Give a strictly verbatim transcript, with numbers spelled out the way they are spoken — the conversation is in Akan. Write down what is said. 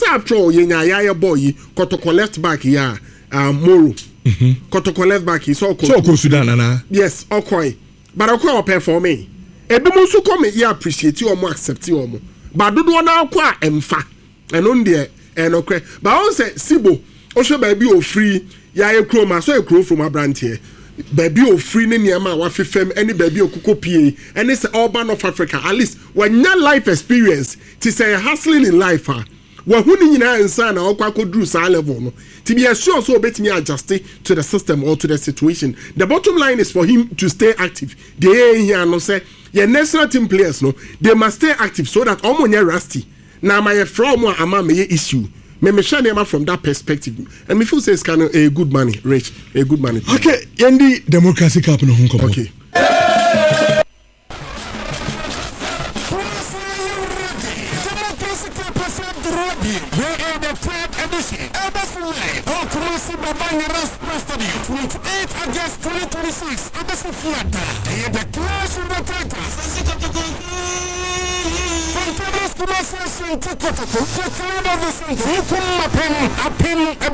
say after all yenya yaya boy Kotoko left back ya um Moro mhm Kotoko left back is all so ko Sudan na yes okay but akwa performing ebi mu so come ya appreciate you or accept you mo but dodo na akwa emfa eno de enokre but on say Sibo o hwe ba bi o free ya ye kro ma so e kro from Abrante baby o free ne niama wa fefem any baby okuko pie any say urban of Africa at least when your life experience to say hustling in life ah wa hu ni nyina ensa na okwa kodru sa level no to be sure so obetimi adjust to the system or to the situation. The bottom line is for him to stay active. They here no say your national team players no they must stay active so that omonye rusty na my from ama me issue. Me me share them from that perspective, and me feel say it's kind of a good money, rich, a good money. Okay, Yendi Democracy Cup no hunko. Okay. twenty-eighth August twenty twenty-six. August Fiata. The clash of the titans. From Thomas Kumasi to Kotoko. The club of the center. You come up in